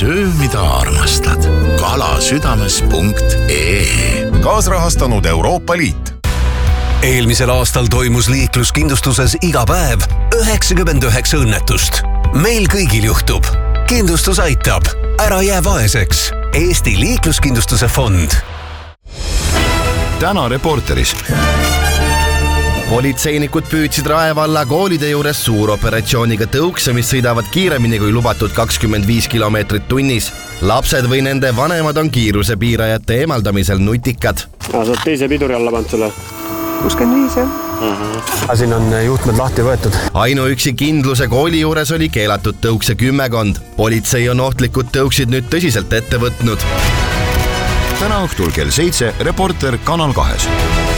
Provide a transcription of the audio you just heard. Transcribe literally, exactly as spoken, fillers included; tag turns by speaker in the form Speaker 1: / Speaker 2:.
Speaker 1: söö, mida armastad. kalasüdames punkt ee.
Speaker 2: Kaasrahastanud Euroopa Liit.
Speaker 3: Eelmisel aastal toimus liikluskindlustuses iga päev üheksakümmend üheksa õnnetust. Meil kõigil juhtub. Kindlustus aitab. Ära jää vaeseks. Eesti liikluskindlustuse fond.
Speaker 2: Täna Reporteris.
Speaker 4: Politseinikud püüdsid Raevalla koolide juures suuroperatsiooniga tõukse, mis sõidavad kiiremini kui lubatud kakskümmend viis kilomeetrit tunnis. Lapsed või nende vanemad on kiirusepiirajate eemaldamisel nutikad.
Speaker 5: Sa oled teise piduri alla pand sulle?
Speaker 6: kuuskümmend viis, jah.
Speaker 5: Uh-huh. Siin on juhtmed lahti võetud.
Speaker 4: Ainuüksi kindluse kooli juures oli keelatud tõukse kümmekond. Politsei on ohtlikud tõuksid nüüd tõsiselt ette võtnud.
Speaker 2: Täna õhtul kell seitse Reporter Kanal kahes.